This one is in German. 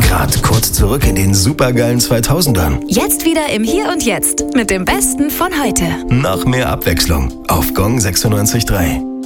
Grad kurz zurück in den supergeilen 2000ern. Jetzt wieder im Hier und Jetzt mit dem Besten von heute. Noch mehr Abwechslung auf Gong 96.3.